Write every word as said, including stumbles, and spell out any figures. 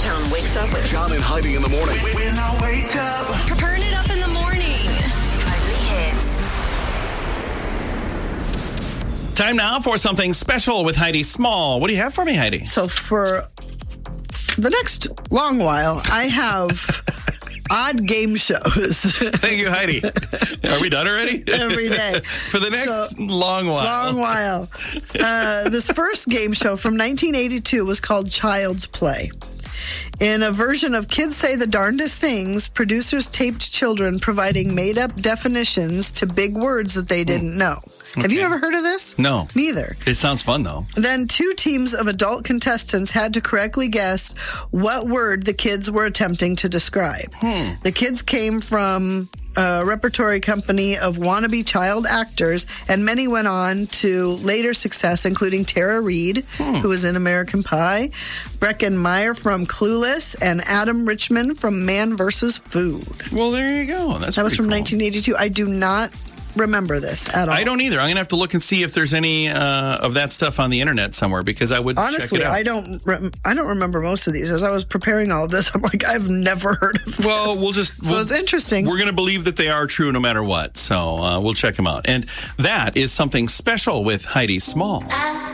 Chi-Town wakes up with John and Heidi in the morning. When I wake up. Turn it up in the morning. Heidi hits. Time now for something special with Heidi Small. What do you have for me, Heidi? So for the next long while, I have odd game shows. Thank you, Heidi. Are we done already? Every day. For the next So, long while. Long while. Uh, this first game show from nineteen eighty-two was called Child's Play. In a version of Kids Say the Darndest Things, producers taped children providing made-up definitions to big words that they didn't know. Have you Okay. ever heard of this? No. Neither. It sounds fun, though. Then two teams of adult contestants had to correctly guess what word the kids were attempting to describe. Hmm. The kids came from a repertory company of wannabe child actors, and many went on to later success, including Tara Reid, Hmm. who was in American Pie, Breckin Meyer from Clueless, and Adam Richman from Man versus Food. Well, there you go. That's That was pretty from cool. nineteen eighty-two. I do not remember this at all. I don't either. I'm going to have to look and see if there's any uh, of that stuff on the internet somewhere because I would Honestly, check it out. I don't. Rem- I don't remember most of these. As I was preparing all of this, I'm like, I've never heard of this. Well, we'll just. So we'll, it's interesting. We're going to believe that they are true no matter what. So uh, we'll check them out. And that is something special with Heidi Small. I